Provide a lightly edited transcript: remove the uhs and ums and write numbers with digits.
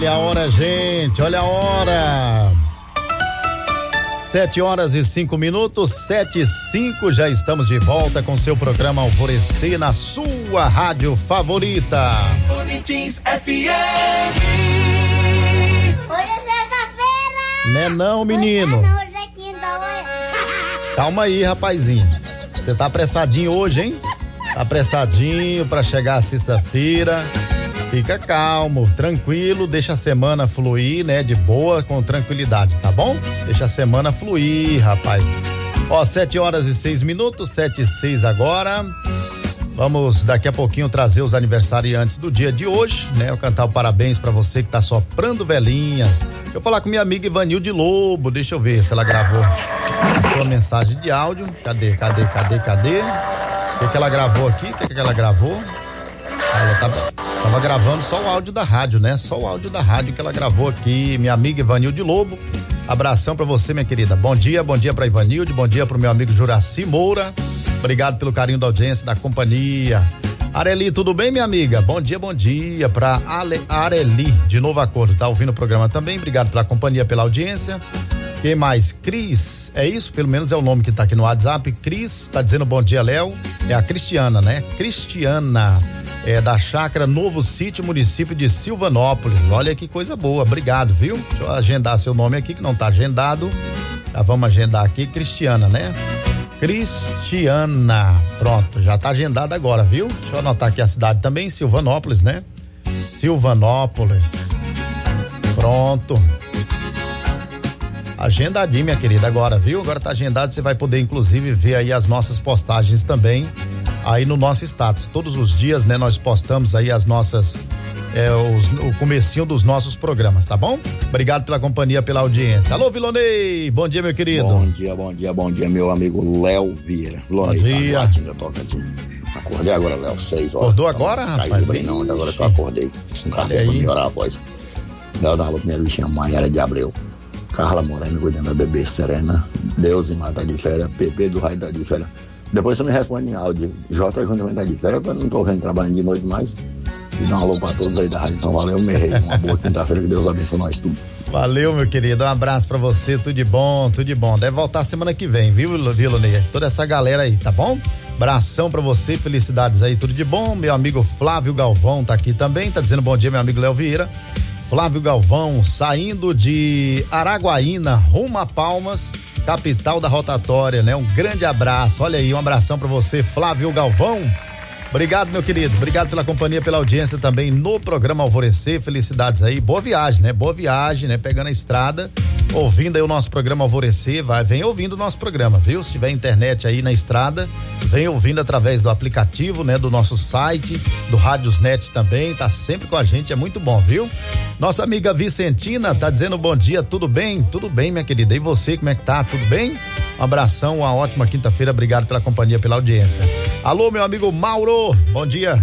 Olha a hora, gente, olha a hora. 7h05, 7h05, já estamos de volta com seu programa Alvorecer na sua rádio favorita. Boletins FM. Hoje é sexta-feira. Né não, menino? Hoje é quinta, hoje. Calma aí, rapazinho. Você tá apressadinho hoje, hein? Tá apressadinho pra chegar a sexta-feira. Fica calmo, tranquilo, deixa a semana fluir, né? De boa, com tranquilidade, tá bom? Deixa a semana fluir, rapaz. Ó, 7h06, 7h06 agora. Vamos daqui a pouquinho trazer os aniversariantes do dia de hoje, né? Eu cantar o parabéns pra você que tá soprando velhinhas. Eu falar com minha amiga Ivanilde Lobo, deixa eu ver se ela gravou a sua mensagem de áudio. Cadê? O que ela gravou aqui? O que ela gravou? Ela tava gravando só o áudio da rádio, né? Só o áudio da rádio que ela gravou aqui. Minha amiga Ivanilde Lobo. Abração pra você, minha querida. Bom dia pra Ivanilde, bom dia pro meu amigo Juraci Moura. Obrigado pelo carinho da audiência, da companhia. Areli, tudo bem, minha amiga? Bom dia pra Areli, de Novo Acordo. Tá ouvindo o programa também? Obrigado pela companhia, pela audiência. Quem mais? Cris, é isso? Pelo menos é o nome que tá aqui no WhatsApp. Cris, tá dizendo bom dia, Léo. É a Cristiana, né? Cristiana. É da Chácara Novo Sítio, município de Silvanópolis. Olha que coisa boa, obrigado, viu? Deixa eu agendar seu nome aqui, que não tá agendado. Já vamos agendar aqui, Cristiana, né? Cristiana, pronto, já tá agendado agora, viu? Deixa eu anotar aqui a cidade também, Silvanópolis, né? Silvanópolis. Pronto. Agendadinho, minha querida, agora, viu? Agora tá agendado, você vai poder inclusive ver aí as nossas postagens também aí no nosso status. Todos os dias, né, nós postamos aí as nossas o comecinho dos nossos programas, tá bom? Obrigado pela companhia, pela audiência. Alô, Vilonei, bom dia, meu querido. Bom dia, meu amigo Léo Vieira. Bom dia. Acordei agora, Léo, 6 horas. Acordou agora, rapaz? Não, agora que eu acordei. Não cadê pra melhorar a voz. Léo da Rua Pinheiro, Bichinha, Maiara de Abreu. Carla Moreno cuidando da bebê Serena. Deus e Mata de Férias. Pepe do Raio tá de Férias. Depois você me responde em áudio. Jota Júnior tá de férias, eu não tô vendo trabalhando de noite mais. E dá um alô pra todos aí da rádio. Então valeu, me errei. Uma boa quinta-feira, que Deus abençoe nós tudo. Valeu, meu querido. Um abraço pra você, tudo de bom. Deve voltar semana que vem, viu, Vilonei? Toda essa galera aí, tá bom? Abração pra você, felicidades aí, tudo de bom. Meu amigo Flávio Galvão tá aqui também, tá dizendo bom dia, meu amigo Léo Vieira. Flávio Galvão, saindo de Araguaína, rumo a Palmas, capital da rotatória, né? Um grande abraço, olha aí, um abração pra você, Flávio Galvão. Obrigado, meu querido, obrigado pela companhia, pela audiência também no programa Alvorecer, felicidades aí, boa viagem, né? Pegando a estrada, ouvindo aí o nosso programa Alvorecer, vem ouvindo o nosso programa, viu? Se tiver internet aí na estrada, vem ouvindo através do aplicativo, né? Do nosso site, do Radiosnet também, tá sempre com a gente, é muito bom, viu? Nossa amiga Vicentina tá dizendo bom dia, tudo bem? Tudo bem, minha querida, e você, como é que tá? Tudo bem? Um abração, uma ótima quinta-feira, obrigado pela companhia, pela audiência. Alô, meu amigo Mauro, bom dia.